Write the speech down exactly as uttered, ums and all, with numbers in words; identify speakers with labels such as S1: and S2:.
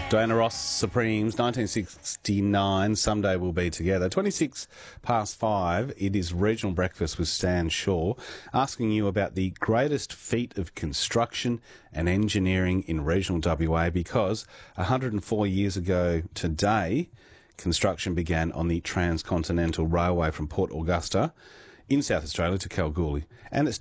S1: Diana Ross Supremes, nineteen sixty-nine, Someday We'll Be Together. twenty-six past five, it is Regional Breakfast with Stan Shaw, asking you about the greatest feat of construction and engineering in regional W A, because one hundred four years ago today, construction began on the Transcontinental Railway from Port Augusta in South Australia to Kalgoorlie. And it's